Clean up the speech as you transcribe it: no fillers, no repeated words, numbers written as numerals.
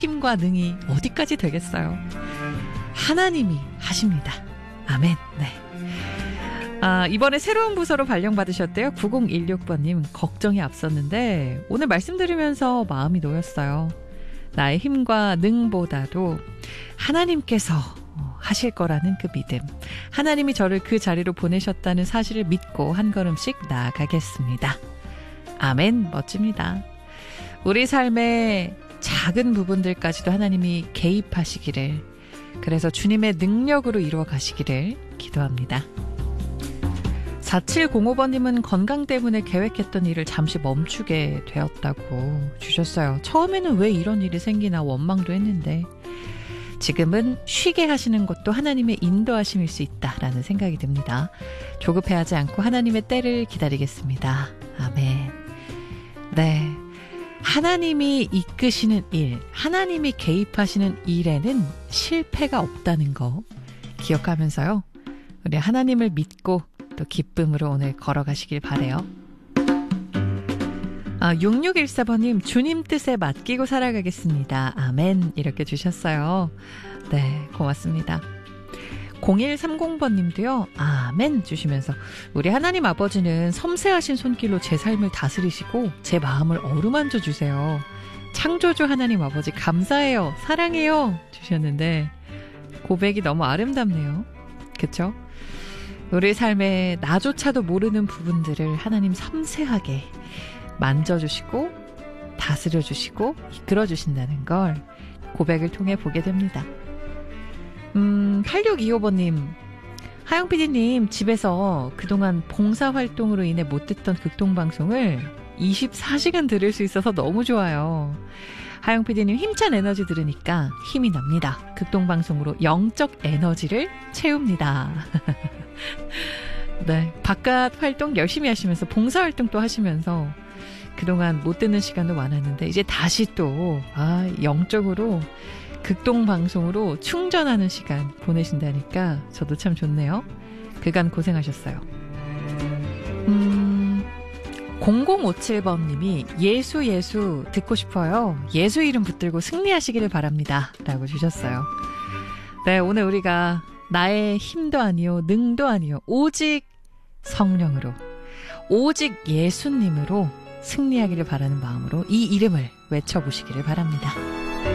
힘과 능이 어디까지 되겠어요. 하나님이 하십니다. 아멘. 네. 이번에 새로운 부서로 발령받으셨대요. 9016번님. 걱정이 앞섰는데 오늘 말씀드리면서 마음이 놓였어요. 나의 힘과 능보다도 하나님께서 하실 거라는 그 믿음. 하나님이 저를 그 자리로 보내셨다는 사실을 믿고 한 걸음씩 나아가겠습니다. 아멘. 멋집니다. 우리 삶의 작은 부분들까지도 하나님이 개입하시기를, 그래서 주님의 능력으로 이루어 가시기를 기도합니다. 4705번님은 건강 때문에 계획했던 일을 잠시 멈추게 되었다고 주셨어요. 처음에는 왜 이런 일이 생기나 원망도 했는데 지금은 쉬게 하시는 것도 하나님의 인도하심일 수 있다라는 생각이 듭니다. 조급해하지 않고 하나님의 때를 기다리겠습니다. 아멘. 네, 하나님이 이끄시는 일, 하나님이 개입하시는 일에는 실패가 없다는 거 기억하면서요, 우리 하나님을 믿고 또 기쁨으로 오늘 걸어가시길 바라요. 6614번님, 주님 뜻에 맡기고 살아가겠습니다. 아멘. 이렇게 주셨어요. 네, 고맙습니다. 0130번님도요. 아멘 주시면서, 우리 하나님 아버지는 섬세하신 손길로 제 삶을 다스리시고 제 마음을 어루만져 주세요. 창조주 하나님 아버지 감사해요. 사랑해요. 주셨는데 고백이 너무 아름답네요. 그쵸? 우리 삶에 나조차도 모르는 부분들을 하나님 섬세하게 만져주시고 다스려주시고 이끌어주신다는 걸 고백을 통해 보게 됩니다. 8625번님, 하영PD님 집에서 그동안 봉사활동으로 인해 못 듣던 극동방송을 24시간 들을 수 있어서 너무 좋아요. 하영PD님 힘찬 에너지 들으니까 힘이 납니다. 극동방송으로 영적 에너지를 채웁니다. 네, 바깥 활동 열심히 하시면서 봉사활동 또 하시면서 그동안 못 듣는 시간도 많았는데 이제 다시 또 영적으로 극동방송으로 충전하는 시간 보내신다니까 저도 참 좋네요. 그간 고생하셨어요. 0057번님이 예수 듣고 싶어요. 예수 이름 붙들고 승리하시기를 바랍니다. 라고 주셨어요. 네, 오늘 우리가 나의 힘도 아니요 능도 아니요 오직 성령으로, 오직 예수님으로 승리하기를 바라는 마음으로 이 이름을 외쳐보시기를 바랍니다.